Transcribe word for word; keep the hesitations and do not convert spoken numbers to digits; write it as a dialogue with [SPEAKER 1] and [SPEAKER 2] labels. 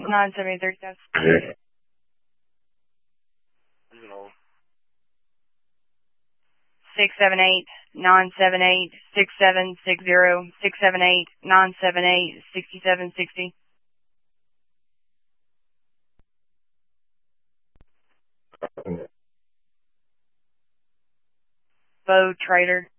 [SPEAKER 1] nine seven eight thirty seven. Six seven eight nine seven eight six seven six zero six seven eight nine seven eight sixty seven sixty. Bo Trader.